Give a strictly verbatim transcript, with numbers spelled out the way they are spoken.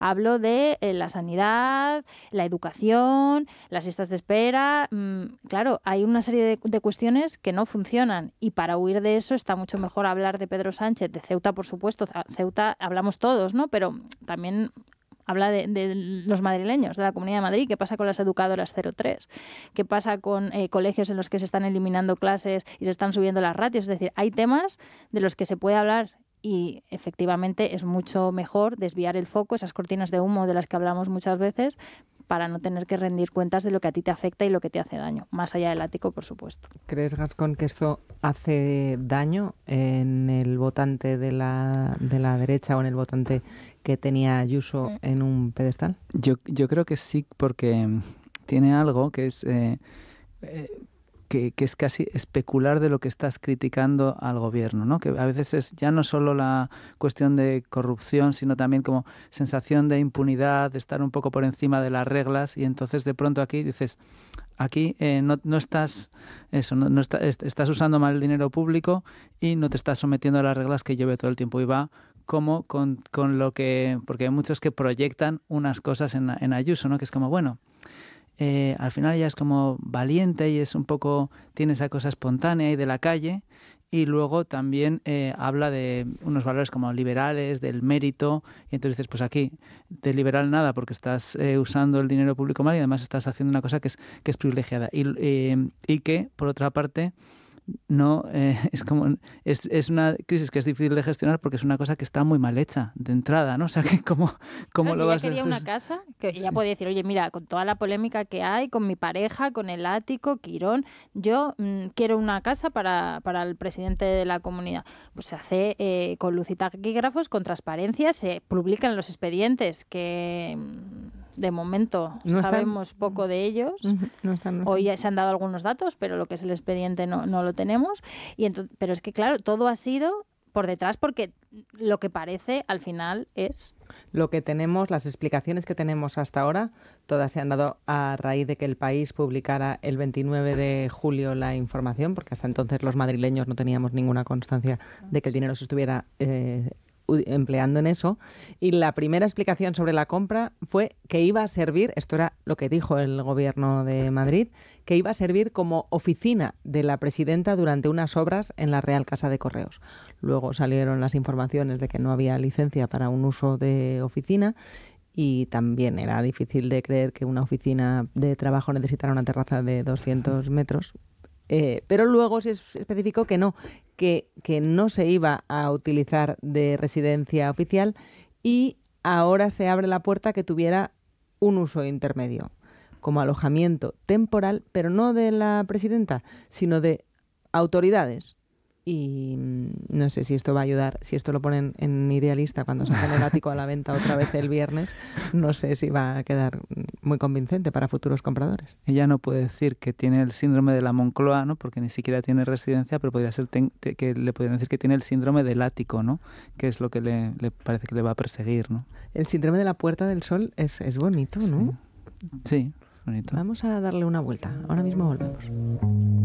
Hablo de eh, la sanidad, la educación, las listas de espera. Mm, claro, hay una serie de, de cuestiones que no funcionan y para huir de eso está mucho mejor hablar de Pedro Sánchez, de Ceuta, por supuesto. Ceuta hablamos todos, ¿no? Pero también habla de, de los madrileños, de la Comunidad de Madrid. ¿Qué pasa con las educadoras cero tres? ¿Qué pasa con eh, colegios en los que se están eliminando clases y se están subiendo las ratios? Es decir, hay temas de los que se puede hablar y efectivamente es mucho mejor desviar el foco, esas cortinas de humo de las que hablamos muchas veces, para no tener que rendir cuentas de lo que a ti te afecta y lo que te hace daño, más allá del ático, por supuesto. ¿Crees, Gascón, que esto hace daño en el votante de la, de la derecha o en el votante que tenía Ayuso en un pedestal? Yo, yo creo que sí, porque tiene algo que es... Eh, eh, Que, que es casi especular de lo que estás criticando al gobierno, ¿no? Que a veces es ya no solo la cuestión de corrupción, sino también como sensación de impunidad, de estar un poco por encima de las reglas, y entonces de pronto aquí dices, aquí eh, no, no estás eso, no, no está, estás usando mal el dinero público y no te estás sometiendo a las reglas que yo veo todo el tiempo, y va como con, con lo que, porque hay muchos que proyectan unas cosas en, en Ayuso, ¿no? Que es como, bueno, Eh, al final ella es como valiente y es un poco, tiene esa cosa espontánea y de la calle, y luego también eh, habla de unos valores como liberales, del mérito, y entonces dices, pues aquí de liberal nada, porque estás eh, usando el dinero público mal y además estás haciendo una cosa que es, que es privilegiada y, eh, y que, por otra parte, no eh, es como es, es una crisis que es difícil de gestionar porque es una cosa que está muy mal hecha de entrada, ¿no? O sea, que cómo, cómo claro, lo si vas ella quería a una casa, que ella sí podía decir, oye, mira, con toda la polémica que hay, con mi pareja, con el ático, Quirón, yo mmm, quiero una casa para, para el presidente de la comunidad. Pues se hace eh, con luz y taquígrafos, con transparencia, se publican los expedientes que... De momento no sabemos están, poco de ellos. Uh-huh, no están, no están. Hoy se han dado algunos datos, pero lo que es el expediente no, no lo tenemos. Y entonces, pero es que, claro, todo ha sido por detrás porque lo que parece al final es... Lo que tenemos, las explicaciones que tenemos hasta ahora, todas se han dado a raíz de que El País publicara el veintinueve de julio la información, porque hasta entonces los madrileños no teníamos ninguna constancia de que el dinero se estuviera... Eh, empleando en eso, y la primera explicación sobre la compra fue que iba a servir, esto era lo que dijo el gobierno de Madrid, que iba a servir como oficina de la presidenta durante unas obras en la Real Casa de Correos. Luego salieron las informaciones de que no había licencia para un uso de oficina y también era difícil de creer que una oficina de trabajo necesitara una terraza de doscientos metros. Eh, pero luego se especificó que no, que, que no se iba a utilizar de residencia oficial y ahora se abre la puerta a que tuviera un uso intermedio, como alojamiento temporal, pero no de la presidenta, sino de autoridades. Y no sé si esto va a ayudar, si esto lo ponen en Idealista cuando saquen el ático a la venta otra vez el viernes, no sé si va a quedar muy convincente para futuros compradores. Ella no puede decir que tiene el síndrome de la Moncloa, ¿no? Porque ni siquiera tiene residencia, pero podría ser ten, te, que le podrían decir que tiene el síndrome del ático, ¿no? Que es lo que le, le parece que le va a perseguir, ¿no? El síndrome de la Puerta del Sol es, es bonito, ¿no? Sí, sí, es bonito. Vamos a darle una vuelta. Ahora mismo volvemos.